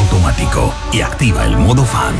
automático y activa el modo fan.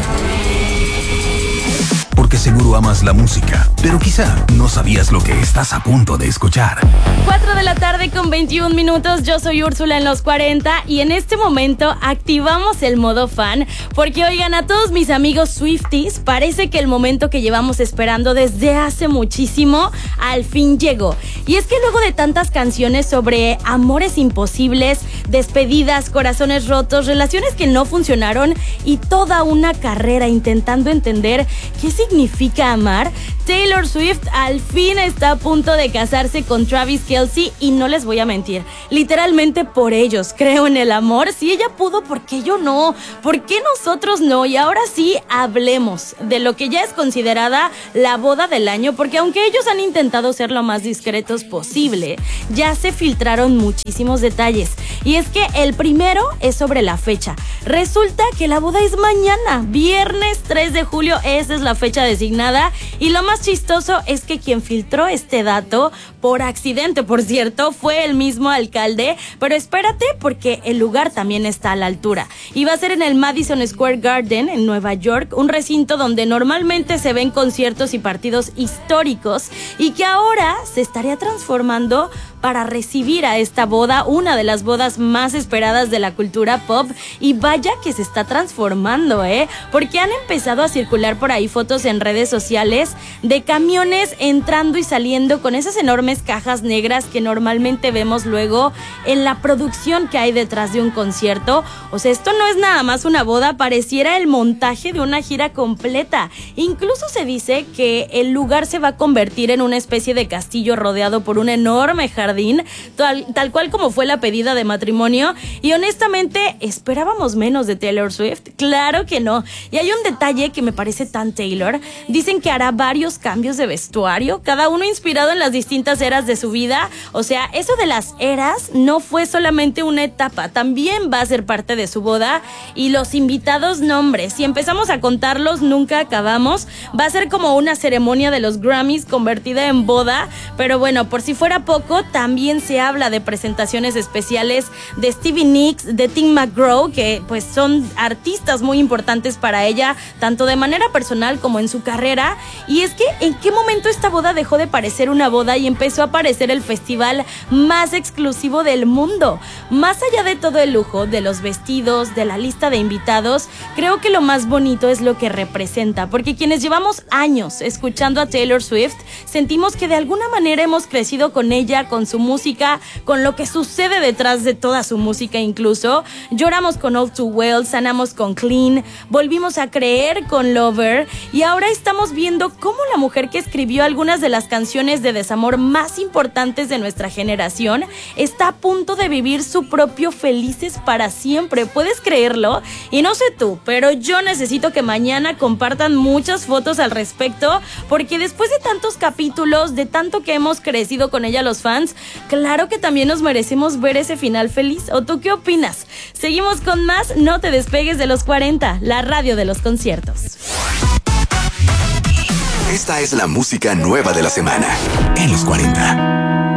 Porque seguro amas la música, pero quizá no sabías lo que estás a punto de escuchar. 4 de la tarde con 21 minutos, yo soy Úrsula en los 40 y en este momento activamos el modo fan porque, oigan, a todos mis amigos Swifties, parece que el momento que llevamos esperando desde hace muchísimo, al fin llegó. Y es que luego de tantas canciones sobre amores imposibles, despedidas, corazones rotos, relaciones que no funcionaron y toda una carrera intentando entender qué significa amar, Taylor Swift al fin está a punto de casarse con Travis Kelce y no les voy a mentir, literalmente por ellos creo en el amor. Si ella pudo, ¿por qué yo no? ¿Por qué nosotros no? Y ahora sí, hablemos de lo que ya es considerada la boda del año, porque aunque ellos han intentado ser lo más discretos posible, ya se filtraron muchísimos detalles. Y es que el primero es sobre la fecha. Resulta que la boda es mañana, viernes 3 de julio, esa es la fecha designada. Y lo más chistoso es que quien filtró este dato, por accidente por cierto, fue el mismo alcalde. Pero espérate, porque el lugar también está a la altura. Y va a ser en el Madison Square Garden, en Nueva York, un recinto donde normalmente se ven conciertos y partidos históricos y que ahora se estaría transformando para recibir a esta boda, una de las bodas más esperadas de la cultura pop. Y vaya que se está transformando, porque han empezado a circular por ahí fotos en redes sociales de camiones entrando y saliendo con esas enormes cajas negras que normalmente vemos luego en la producción que hay detrás de un concierto. O sea, esto no es nada más una boda, pareciera el montaje de una gira completa. Incluso se dice que el lugar se va a convertir en una especie de castillo rodeado por un enorme jardín, tal cual como fue la pedida de matrimonio. Y honestamente, ¿esperábamos menos de Taylor Swift? Claro que no. Y hay un detalle que me parece tan Taylor. Dicen que hará varios cambios de vestuario, cada uno inspirado en las distintas eras de su vida. O sea, eso de las eras no fue solamente una etapa, también va a ser parte de su boda. Y los invitados, nombres, si empezamos a contarlos nunca acabamos. Va a ser como una ceremonia de los Grammys convertida en boda. Pero bueno, por si fuera poco, también se habla de presentaciones especiales de Stevie Nicks, de Tim McGraw, que pues son artistas muy importantes para ella, tanto de manera personal como en su carrera. Y es que, ¿en qué momento esta boda dejó de parecer una boda y empezó a parecer el festival más exclusivo del mundo? Más allá de todo el lujo, de los vestidos, de la lista de invitados, creo que lo más bonito es lo que representa, porque quienes llevamos años escuchando a Taylor Swift, sentimos que de alguna manera hemos crecido con ella, con su música, con lo que sucede detrás de toda su música incluso. Lloramos con All Too Well, sanamos con Clean, volvimos a creer con Lover y ahora estamos viendo cómo la mujer que escribió algunas de las canciones de desamor más importantes de nuestra generación está a punto de vivir su propio Felices para Siempre. ¿Puedes creerlo? Y no sé tú, pero yo necesito que mañana compartan muchas fotos al respecto, porque después de tantos capítulos, de tanto que hemos crecido con ella los fans, claro que también nos merecemos ver ese final feliz. ¿O tú qué opinas? Seguimos con más, no te despegues de los 40, la radio de los conciertos. Esta es la música nueva de la semana en los 40.